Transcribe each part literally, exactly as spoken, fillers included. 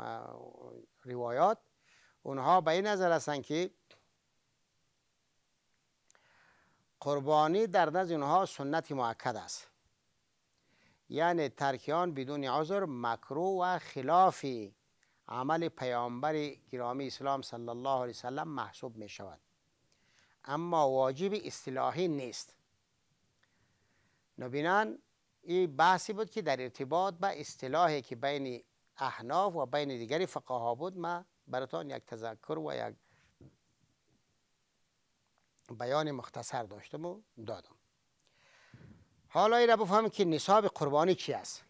روایات، اونها به این نظر هستند که قربانی در نزد اونها سنت مؤکد است، یعنی ترک آن بدون عذر مکروه و خلاف عمل پیامبر گرامی اسلام صلی الله علیه وسلم محسوب می شود، اما واجب اصطلاحی نیست. نبینان این بحثی بود که در ارتباط به اصطلاحی که بین احناف و بین دیگری فقها بود، ما براتون یک تذکر و یک بیان مختصر داشتم و دادم. حالا این را بفهمیم که نصاب قربانی چی است.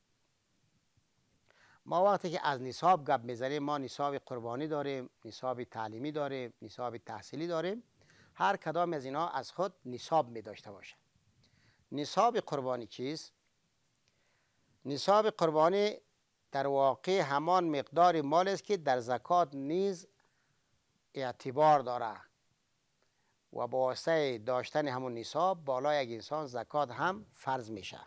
ما وقتی که از نصاب گپ میزنیم، ما نصاب قربانی داریم، نصاب تعلیمی داریم، نصاب تحصیلی داریم. هر کدام از اینا از خود نصاب می داشته باشه. نصاب قربانی چیست؟ نصاب قربانی در واقع همان مقدار مال است که در زکات نیز اعتبار داره و با واسطه داشتن همون نصاب بالای یک انسان زکات هم فرض میشه.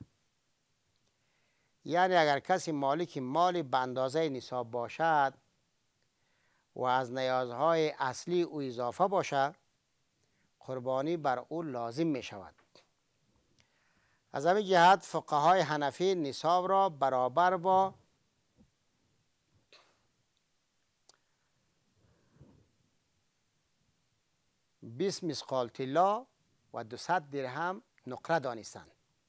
یعنی اگر کسی مالک مالی به اندازه نصاب باشد و از نیازهای اصلی او اضافه باشد، قربانی بر او لازم می شود. از همین جهت فقهای حنفی نصاب را برابر با بیست مثقال طلا و دویست درهم نقره دانستند.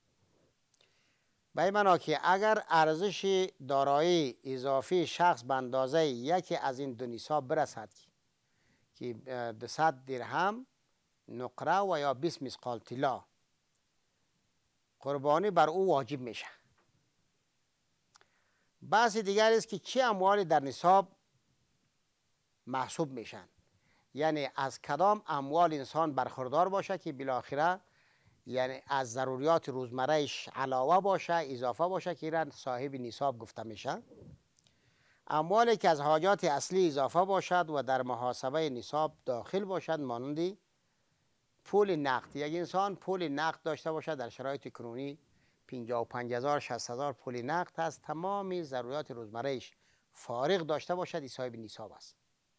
به این معنا که اگر ارزش دارایی اضافی شخص به اندازه یکی از این دو نصاب برسد که دویست درهم نقره و یا بیست مثقال طلا، قربانی بر او واجب میشه. بحث دیگر است که چه اموالی در نصاب محسوب میشن، یعنی از کدام اموال انسان برخوردار باشه که بالاخره یعنی از ضروریات روزمرهش علاوه باشه، اضافه باشه، که ایران صاحب نصاب گفته میشه. اموالی که از حاجات اصلی اضافه باشد و در محاسبه نصاب داخل باشد، مانند پول نقد. یک انسان پول نقد داشته باشد، در شرایط کنونی پنجاه و پنج هزار شصت هزار پول نقد هست، تمام ضروریات روزمرهش فارغ داشته باشد، این صاحب نصاب است.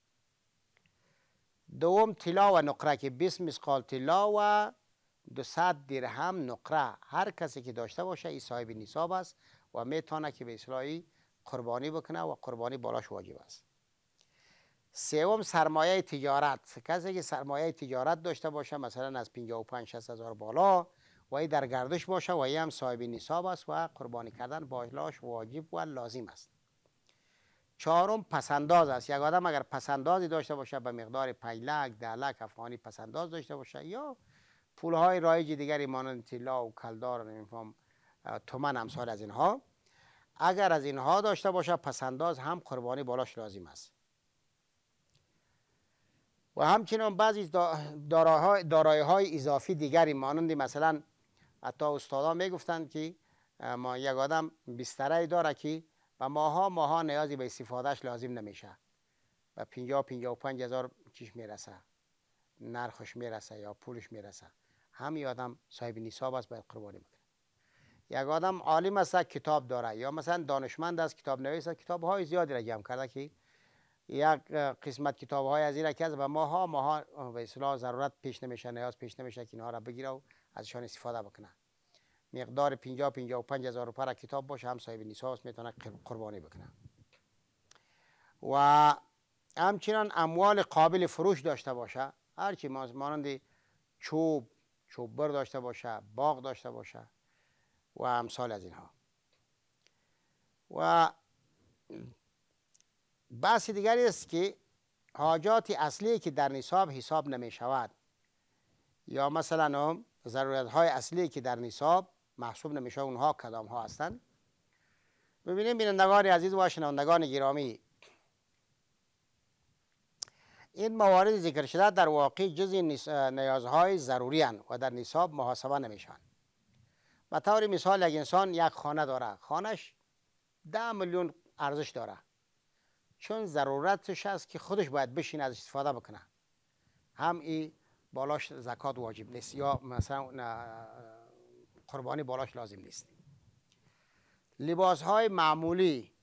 دوم طلا و نقره که بیست مثقال طلا و دویست درهم نقره، هر کسی که داشته باشه این صاحب نصاب است و میتونه که به اصطلاحی قربانی بکنه و قربانی بالاش واجب است. سوم سرمایه تجارت، کسی که سرمایه تجارت داشته باشه، مثلا از پنجاه و پنج شصت هزار بالا و این در گردش باشه و این هم صاحب نصاب است و قربانی کردن بالاش واجب و لازم است. چهارم پسنداز است. یک آدم اگر پسندازی داشته باشه به مقدار پنج لک ده لک افغانی پسنداز داشته باشه، یا پولهای رایج دیگری مانند طلا و کلدار نمیفهم تومن امثال از اینها، اگر از اینها داشته باشه پسنداز هم قربانی بالاش لازم است. و همچنین بعضی دارایی های اضافی دیگری مانند مثلا حتی استادا میگفتند که ما یک آدم بستری داره که و ماها ماها نیازی به استفادهش لازم نمیشه و پنجاه پنجاه و پنج هزار چیش میرسه، نرخش میرسه یا پولش میرسه، همین آدم صاحب نصاب است، باید قربانی بکنه. یک آدم عالم است کتاب داره یا مثلا دانشمند است کتاب نویس است، کتاب های زیادی را جمع کرده که یک قسمت کتاب های از این را که و ماها ماها به اصطلاح ضرورت پیش نمیشه، نیاز پیش نمیشه که اینها را بگیره و ازشان استفاده بکنه. مقدار پنجاه پنجاه و پنج هزار روپیه را کتاب باشه، هم صاحب نصاب میتونه قربانی بکنه. و همچنان اموال قابل فروش داشته باشه، هرچی مانند چوب چوب بر داشته باشه، باغ داشته باشه و امثال از اینها. و بحث دیگری است که حاجات اصلی که در نصاب حساب نمی شود یا مثلا ضرورت های اصلی که در نصاب محسوب نمیشه، اونها کدام ها هستند؟ ببینیم بینندگان عزیز و شنوندگان گرامی، این موارد ذکر شده در واقع جزء نیازهای ضروری اند و در نصاب محاسبه نمیشن. به طور مثال یک انسان یک خانه داره، خانهش ده میلیون ارزش داره، چون ضرورتش است که خودش باید بشین از استفاده بکنه، هم این بالاش زکات واجب نیست یا مثلا قربانی بالاش لازم نیست. لباس های معمولی